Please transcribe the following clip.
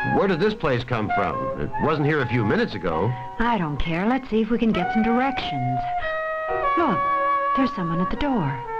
Where did this place come from? It wasn't here a few minutes ago. I don't care. Let's see if we can get some directions. Look, there's someone at the door.